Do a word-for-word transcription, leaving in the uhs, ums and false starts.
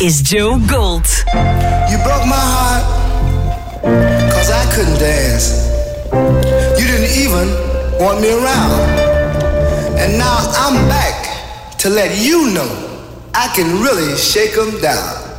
is Joe Gold. You broke my heart, cause I couldn't dance. You didn't even want me around. And now I'm back to let you know I can really shake 'em down.